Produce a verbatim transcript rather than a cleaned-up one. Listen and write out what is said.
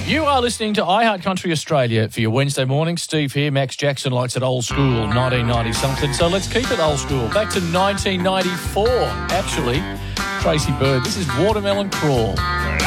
You are listening to iHeart Country Australia for your Wednesday morning. Steve here. Max Jackson likes it old school, nineteen ninety something. So let's keep it old school. Back to nineteen ninety-four, actually. Tracy Bird. This is Watermelon Crawl.